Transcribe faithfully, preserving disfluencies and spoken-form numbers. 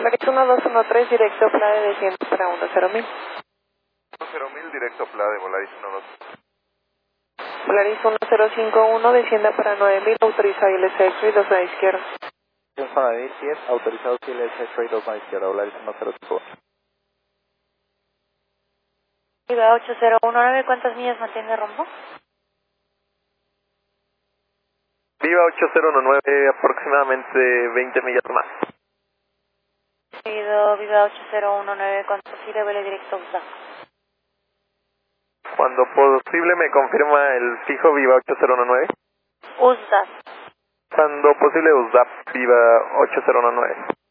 Volaris uno dos uno tres, directo Plade, desciende para uno cero mil. uno cero mil, directo Plade, Volaris uno dos. Volaris uno cero cinco uno, descienda para nueve mil, autorizado I L C X-Ray dos a la izquierda. Para diez, autorizado I L S X-Ray dos a la izquierda, Volaris uno cero cinco uno. Viva ocho cero uno nueve, ¿cuántas millas mantiene de rumbo? Viva ocho cero uno nueve, aproximadamente veinte millas más. Seguido, Viva ocho cero uno nueve, ¿cuánto posible vuelo directo U S D A? Cuando posible me confirma el fijo Viva ocho cero uno nueve. U S D A. Cuando posible U S D A P, Viva ocho cero uno nueve.